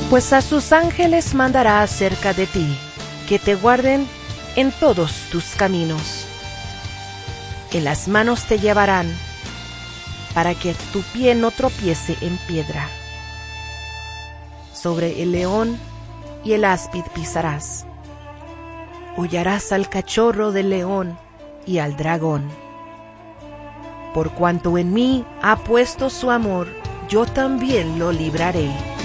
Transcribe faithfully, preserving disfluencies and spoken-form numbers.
Pues a sus ángeles mandará acerca de ti, que te guarden en todos tus caminos. En las manos te llevarán, para que tu pie no tropiece en piedra. Sobre el león y el áspid pisarás. Hollarás al cachorro del león y al dragón. Por cuanto en mí ha puesto su amor, yo también lo libraré.